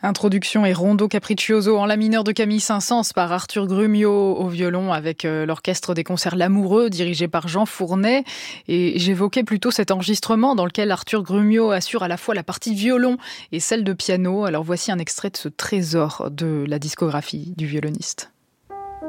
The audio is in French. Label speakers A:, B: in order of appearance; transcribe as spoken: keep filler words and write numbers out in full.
A: Introduction et rondo capriccioso en la mineur de Camille Saint-Saëns par Arthur Grumio au violon avec euh, l'orchestre des concerts L'Amoureux dirigé par Jean Fournet. Et j'évoquais plutôt cet enregistrement dans lequel Arthur Grumio assure à la fois la partie de violon et celle de piano. Alors voici un extrait de ce trésor de la discographie du violoniste.